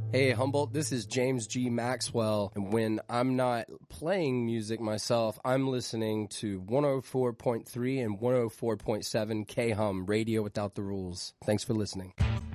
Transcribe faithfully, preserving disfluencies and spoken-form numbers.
Hey Humboldt, this is James G. Maxwell, and when I'm not playing music myself, I'm listening to one oh four point three and one oh four point seven K-Hum, Radio Without the Rules. Thanks for listening.